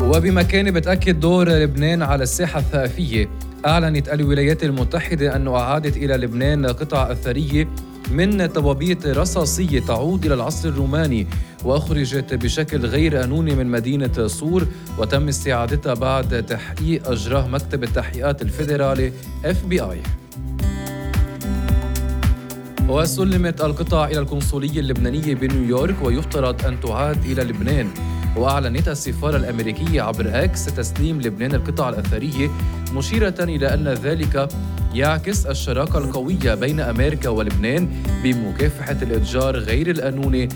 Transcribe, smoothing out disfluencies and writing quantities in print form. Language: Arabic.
وبمكان بتأكد دور لبنان على الساحة الثقافية. أعلنت الولايات المتحدة أنه أعادت إلى لبنان قطع أثرية من طبابيط رصاصية تعود إلى العصر الروماني، وأخرجت بشكل غير قانوني من مدينة صور، وتم استعادتها بعد تحقيق أجراه مكتب التحقيقات الفيدرالي FBI. وسلمت القطع إلى القنصلية اللبنانية بنيويورك، ويفترض أن تعاد إلى لبنان. وأعلنت السفارة الأمريكية عبر إكس تسليم لبنان القطع الأثرية، مشيرة إلى أن ذلك يعكس الشراكة القوية بين أمريكا ولبنان بمكافحة الإتجار غير القانوني